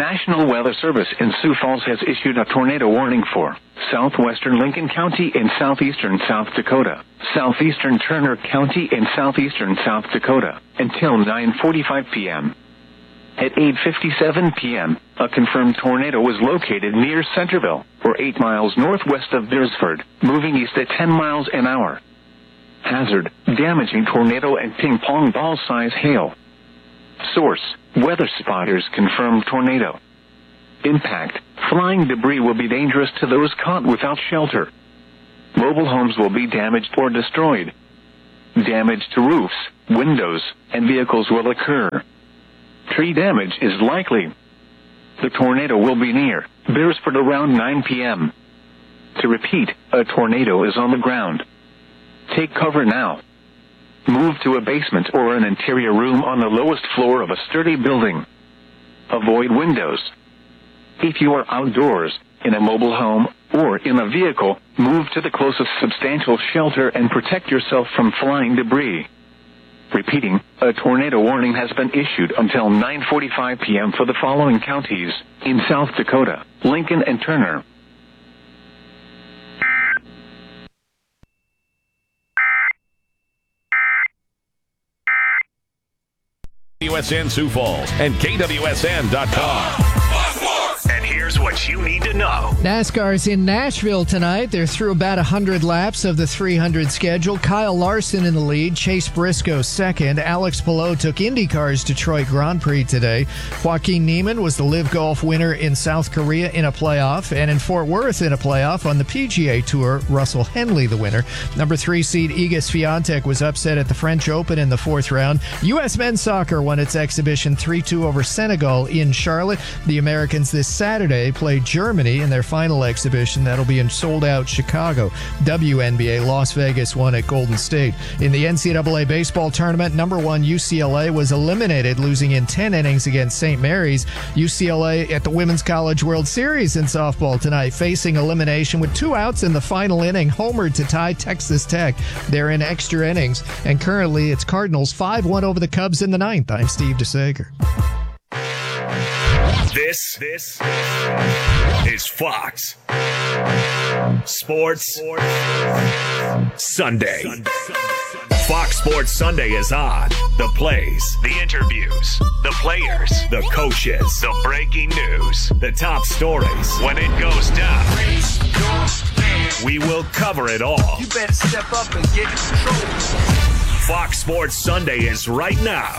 National Weather Service in Sioux Falls has issued a tornado warning for southwestern Lincoln County and southeastern South Dakota, southeastern Turner County and southeastern South Dakota, until 9:45 p.m. At 8:57 p.m., a confirmed tornado was located near Centerville, or 8 miles northwest of Beresford, moving east at 10 miles an hour. Hazard, damaging tornado and ping-pong ball-size hail. Source, weather spotters confirm tornado. Impact, flying debris will be dangerous to those caught without shelter. Mobile homes will be damaged or destroyed. Damage to roofs, windows, and vehicles will occur. Tree damage is likely. The tornado will be near Beresford around 9 p.m. To repeat, a tornado is on the ground. Take cover now. Move to a basement or an interior room on the lowest floor of a sturdy building. Avoid windows. If you are outdoors, in a mobile home, or in a vehicle, move to the closest substantial shelter and protect yourself from flying debris. Repeating, a tornado warning has been issued until 9:45 p.m. for the following counties in South Dakota: Lincoln and Turner. KWSN Sioux Falls and KWSN.com. And here's what you need to know. NASCAR's in Nashville tonight. They're through about 100 laps of the 300 schedule. Kyle Larson in the lead, Chase Briscoe second. Alex Palou took IndyCar's Detroit Grand Prix today. Joaquin Niemann was the Live Golf winner in South Korea in a playoff, and in Fort Worth in a playoff on the PGA Tour, Russell Henley the winner. Number 3 seed Iga Swiatek was upset at the French Open in the fourth round. U.S. men's soccer won its exhibition 3-2 over Senegal in Charlotte. The Americans this Saturday play Germany in their final exhibition. That'll be in sold-out Chicago. WNBA, Las Vegas won at Golden State. In the NCAA baseball tournament, number 1 UCLA was eliminated, losing in 10 innings against St. Mary's. UCLA at the Women's College World Series in softball tonight, facing elimination with 2 outs in the final inning, homered to tie Texas Tech. They're in extra innings, and currently it's Cardinals 5-1 over the Cubs in the 9th. I'm Steve DeSager. This is Fox Sports Sunday. Fox Sports Sunday is on. The plays, the interviews, the players, the coaches, the breaking news, the top stories. When it goes down, we will cover it all. You better step up and get control. Fox Sports Sunday is right now.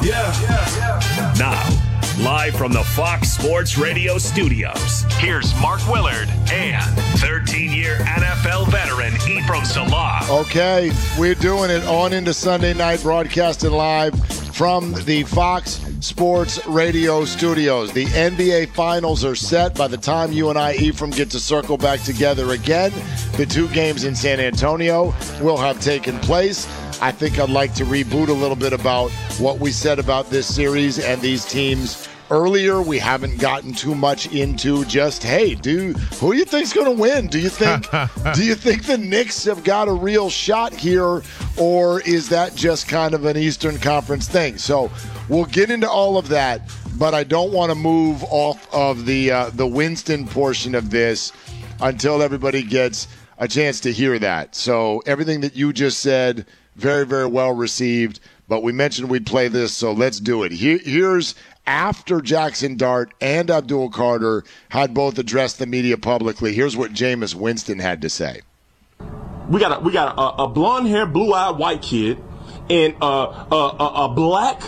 Now, live from the Fox Sports Radio studios, here's Mark Willard and 13-year NFL veteran Ephraim Salah. Okay, we're doing it on into Sunday night, broadcasting live from the Fox Sports Radio studios. The NBA Finals are set. By the time you and I, Ephraim, get to circle back together again, the 2 games in San Antonio will have taken place. I think I'd like to reboot a little bit about what we said about this series and these teams earlier. We haven't gotten too much into just, hey, who do you think's going to win? Do you think the Knicks have got a real shot here, or is that just kind of an Eastern Conference thing? So we'll get into all of that, but I don't want to move off of the Winston portion of this until everybody gets a chance to hear that. So everything that you just said, very, very well received, but we mentioned we'd play this, so let's do it. Here's after Jackson Dart and Abdul Carter had both addressed the media publicly. Here's what Jameis Winston had to say. We got a blonde-haired, blue-eyed white kid and a black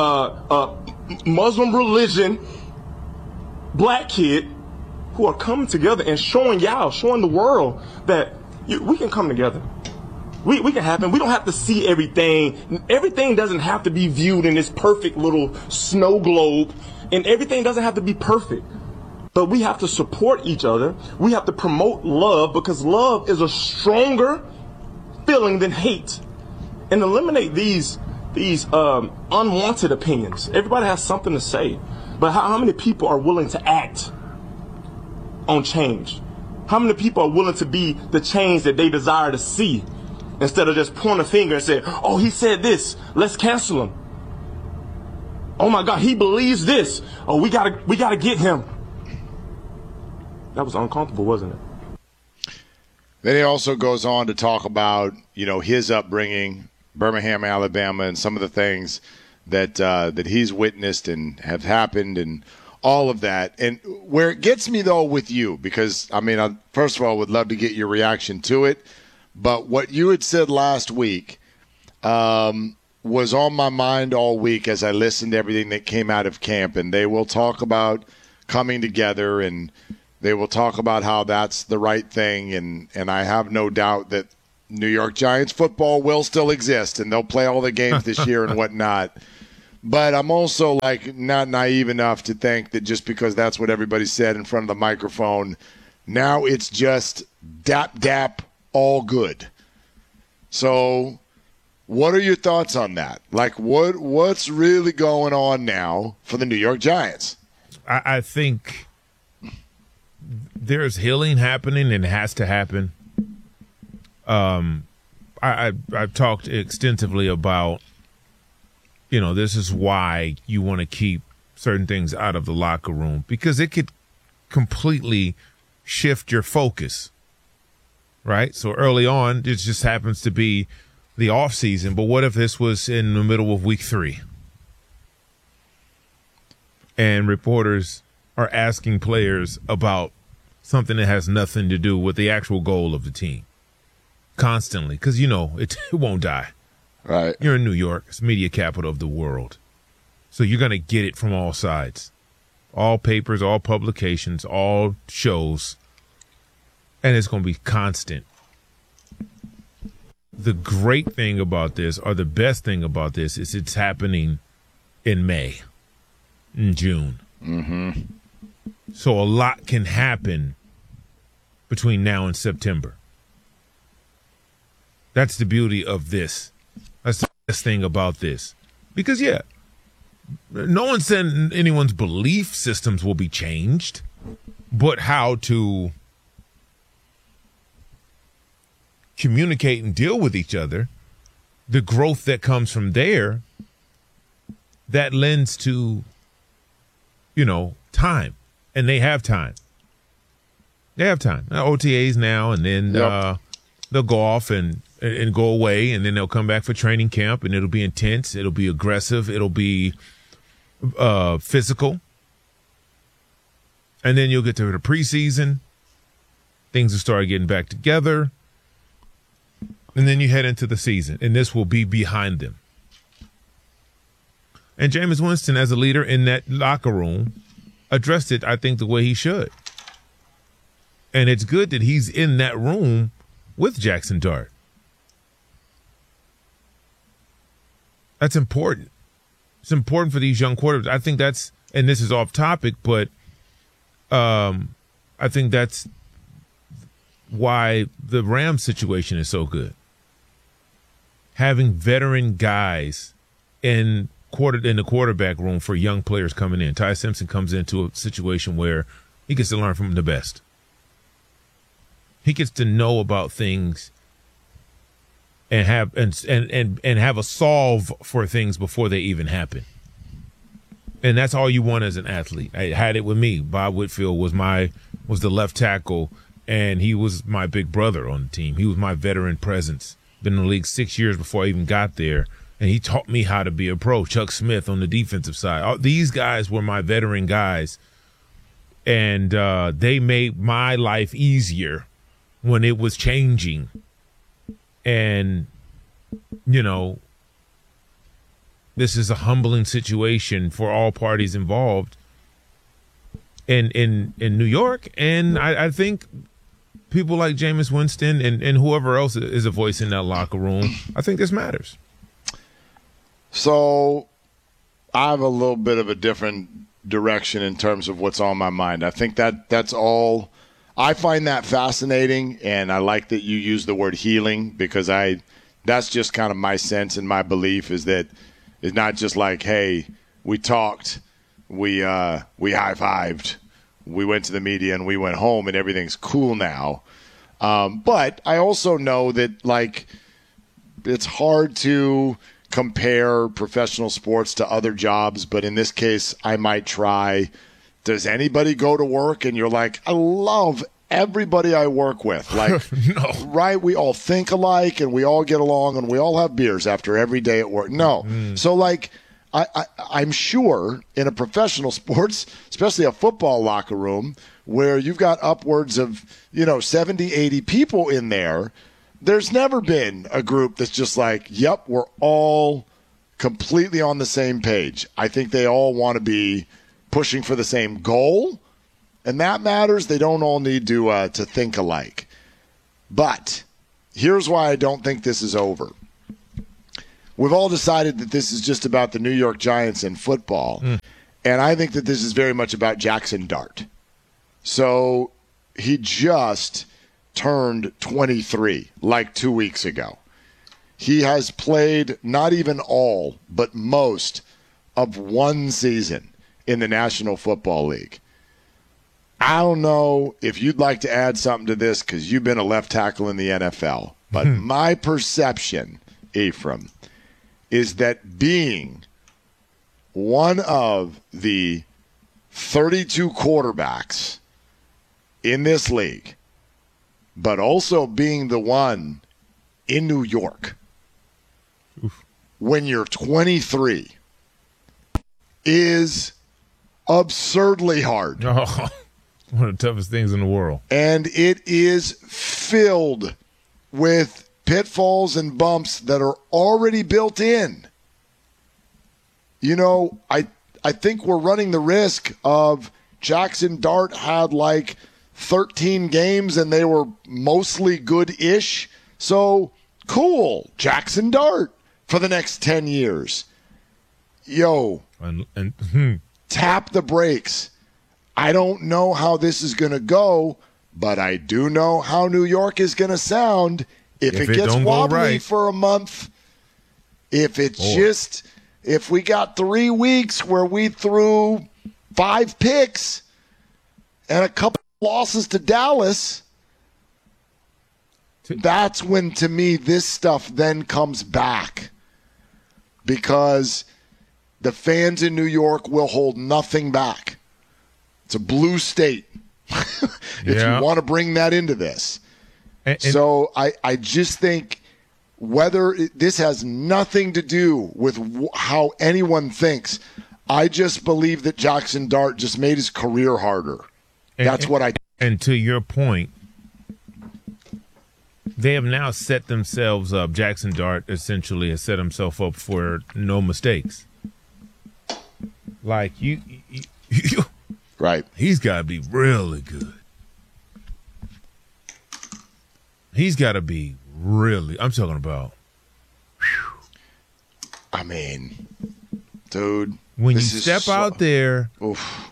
Muslim religion black kid who are coming together and showing the world that we can come together. We can happen. We don't have to see everything. Everything doesn't have to be viewed in this perfect little snow globe, and everything doesn't have to be perfect. But we have to support each other. We have to promote love, because love is a stronger feeling than hate. And eliminate these unwanted opinions. Everybody has something to say, but how many people are willing to act on change? How many people are willing to be the change that they desire to see? Instead of just pointing a finger and saying, oh, he said this, let's cancel him. Oh my God, he believes this. Oh, we gotta get him. That was uncomfortable, wasn't it? Then he also goes on to talk about, his upbringing, Birmingham, Alabama, and some of the things that he's witnessed and have happened and all of that. And where it gets me, though, with you, because, I first of all, would love to get your reaction to it. But what you had said last week was on my mind all week as I listened to everything that came out of camp. And they will talk about coming together, and they will talk about how that's the right thing. And I have no doubt that New York Giants football will still exist, and they'll play all the games this year and whatnot. But I'm also not naive enough to think that just because that's what everybody said in front of the microphone, now it's just dap, all good. So what are your thoughts on that? What's really going on now for the New York Giants? I think there's healing happening, and it has to happen. I've talked extensively about, this is why you want to keep certain things out of the locker room, because it could completely shift your focus, right? So early on, it just happens to be the off season, but what if this was in the middle of week 3? And reporters are asking players about something that has nothing to do with the actual goal of the team constantly, because, it won't die. Right. You're in New York. It's media capital of the world. So you're going to get it from all sides, all papers, all publications, all shows, and it's going to be constant. The great thing about this, or the best thing about this, is it's happening in May, in June. Mm-hmm. So a lot can happen between now and September. That's the beauty of this. That's the best thing about this. Because, no one said anyone's belief systems will be changed, but how to communicate and deal with each other, the growth that comes from there, that lends to, time. And they have time. They have time. OTAs now, and then they'll go off and go away, and then they'll come back for training camp, and it'll be intense. It'll be aggressive. It'll be physical. And then you'll get to the preseason. Things will start getting back together. And then you head into the season, and this will be behind them. And Jameis Winston, as a leader in that locker room, addressed it, I think, the way he should. And it's good that he's in that room with Jackson Dart. That's important. It's important for these young quarterbacks. I think that's, and this is off topic, but I think that's why the Rams situation is so good. Having veteran guys in the quarterback room for young players coming in. Ty Simpson comes into a situation where he gets to learn from the best. He gets to know about things and have have a solve for things before they even happen. And that's all you want as an athlete. I had it with me. Bob Whitfield was the left tackle, and he was my big brother on the team. He was my veteran presence. Been in the league 6 years before I even got there. And he taught me how to be a pro. Chuck Smith on the defensive side. These guys were my veteran guys. And they made my life easier when it was changing. And, this is a humbling situation for all parties involved in New York. And I think people like Jameis Winston and whoever else is a voice in that locker room, I think this matters. So I have a little bit of a different direction in terms of what's on my mind. I think that's all. I find that fascinating, and I like that you use the word healing, because that's just kind of my sense and my belief is that it's not just like, hey, we talked, we high-fived, we went to the media and we went home and everything's cool now. But I also know that, it's hard to compare professional sports to other jobs, but in this case, I might try Does anybody go to work and you're like, I love everybody I work with? Like, No. right? We all think alike and we all get along and we all have beers after every day at work. No. So, like, I'm sure in a professional sports, especially a football locker room, where you've got upwards of, 70, 80 people in there, there's never been a group that's just like, yep, we're all completely on the same page. I think they all want to be pushing for the same goal, and that matters. They don't all need to think alike. But here's why I don't think this is over. We've all decided that this is just about the New York Giants and football, and I think that this is very much about Jackson Dart. So he just turned 23 like 2 weeks ago. He has played not even all, but most of one season in the National Football League. I don't know if you'd like to add something to this because you've been a left tackle in the NFL, but my perception, Ephraim, is that being one of the 32 quarterbacks in this league, but also being the one in New York when you're 23 is absurdly hard. Oh, one of the toughest things in the world. And it is filled with pitfalls and bumps that are already built in. I think we're running the risk of Jackson Dart had like 13 games and they were mostly good-ish. So, cool, Jackson Dart for the next 10 years. Tap the brakes. I don't know how this is going to go, but I do know how New York is going to sound if it gets wobbly for a month. If we got 3 weeks where we threw 5 picks and a couple losses to Dallas, that's when, to me, this stuff then comes back. Because the fans in New York will hold nothing back. It's a blue state, if you want to bring that into this. So I just think this has nothing to do with how anyone thinks. I just believe that Jackson Dart just made his career harder. And to your point, they have now set themselves up. Jackson Dart essentially has set himself up for no mistakes. Like you right. He's got to be really good. He's got to be really. I'm talking about. I mean, dude. When you step out there, oof.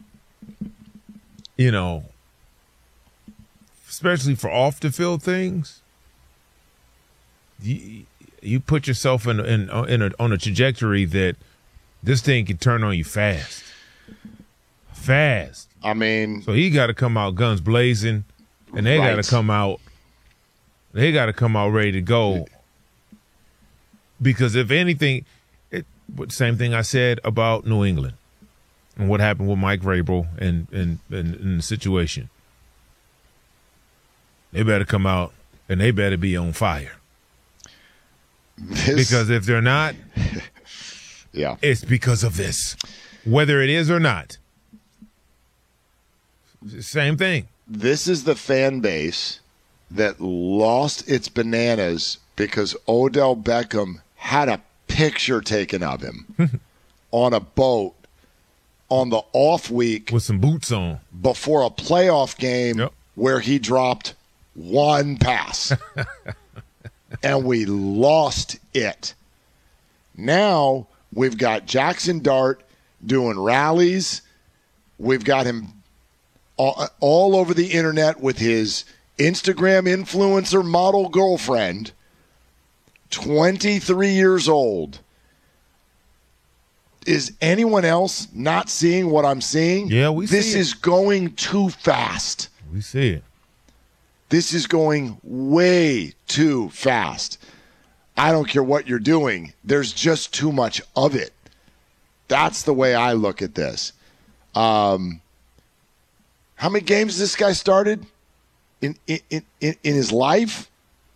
Especially for off the field things, you put yourself on a trajectory that this thing can turn on you fast. I mean, so he got to come out guns blazing, and they got to come out. They got to come out ready to go. Because if anything, same thing I said about New England and what happened with Mike Vrabel and the situation. They better come out and they better be on fire. Because if they're not, it's because of this. Whether it is or not. Same thing. This is the fan base that lost its bananas because Odell Beckham had a picture taken of him on a boat on the off week with some boots on before a playoff game where he dropped one pass and we lost it. Now we've got Jackson Dart doing rallies. We've got him all over the internet with his Instagram influencer model girlfriend, 23 years old. Is anyone else not seeing what I'm seeing? Yeah, we see it. This is going too fast. We see it. This is going way too fast. I don't care what you're doing. There's just too much of it. That's the way I look at this. How many games this guy started in his life?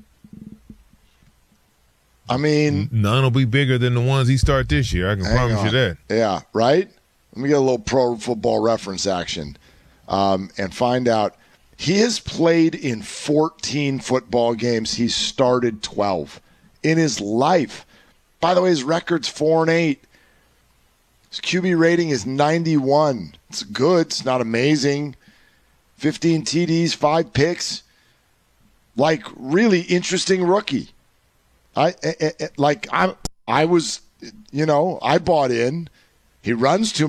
I mean, none will be bigger than the ones he start this year. I can promise you that. Yeah, right? Let me get a little Pro Football Reference action and find out. He has played in 14 football games. He's started 12 in his life. By the way, his record's 4-8. His QB rating is 91. It's good. It's not amazing. 15 TDs, 5 picks. Like, really interesting rookie. I bought in. He runs too